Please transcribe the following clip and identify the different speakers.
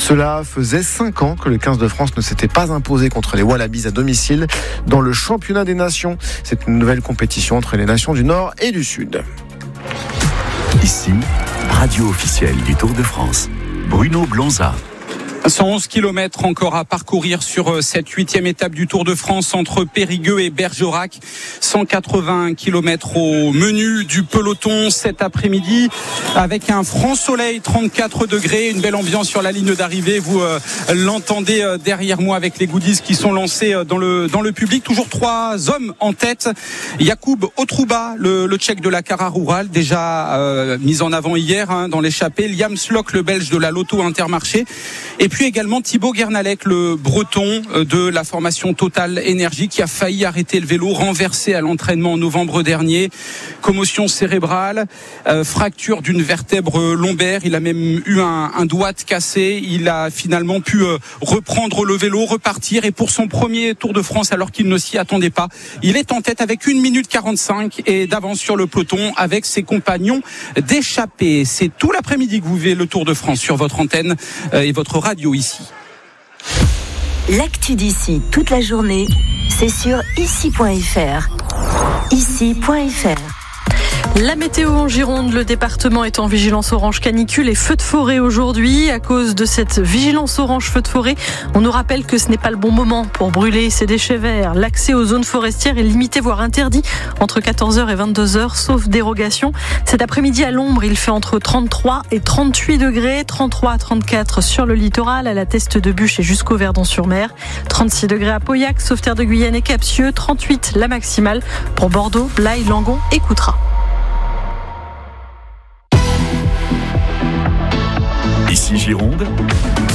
Speaker 1: Cela faisait 5 ans que le 15 de France ne s'était pas imposé contre les Wallabies à domicile dans le championnat des nations. C'est une nouvelle compétition entre les nations du Nord et du Sud.
Speaker 2: Ici, radio officielle du Tour de France. Bruno Blanza.
Speaker 3: 111 km encore à parcourir sur cette 8e étape du Tour de France entre Périgueux et Bergerac. 180 km au menu du peloton cet après-midi avec un franc soleil, 34 degrés, une belle ambiance sur la ligne d'arrivée. Vous l'entendez derrière moi avec les goodies qui sont lancés dans le public. Toujours 3 hommes en tête. Jakub Otruba, le Tchèque de la Cara Rural, déjà mis en avant hier dans l'échappée. Liam Slock, le Belge de la Lotto Intermarché. Et puis également Thibaut Guernalec, le Breton de la formation Total Énergie, qui a failli arrêter le vélo, renversé à l'entraînement en novembre dernier. Commotion cérébrale, fracture d'une vertèbre lombaire. Il a même eu un doigt cassé. Il a finalement pu reprendre le vélo, repartir. Et pour son premier Tour de France, alors qu'il ne s'y attendait pas, il est en tête avec 1 minute 45 et d'avance sur le peloton avec ses compagnons d'échappée. C'est tout l'après-midi que vous vivez le Tour de France sur votre antenne et votre radio ici.
Speaker 4: L'actu d'ici toute la journée, c'est sur ici.fr. Ici.fr.
Speaker 5: La météo en Gironde, le département est en vigilance orange canicule et feu de forêt aujourd'hui. À cause de cette vigilance orange feu de forêt, on nous rappelle que ce n'est pas le bon moment pour brûler ces déchets verts. L'accès aux zones forestières est limité, voire interdit, entre 14h et 22h, sauf dérogation. Cet après-midi à l'ombre, il fait entre 33 et 38 degrés, 33 à 34 sur le littoral, à la Teste de Buch et jusqu'au Verdon-sur-Mer, 36 degrés à Pauillac, Sauveterre de Guyane et Capsieux, 38 la maximale pour Bordeaux, Blaye, Langon et Coutras.
Speaker 2: Ici Gironde.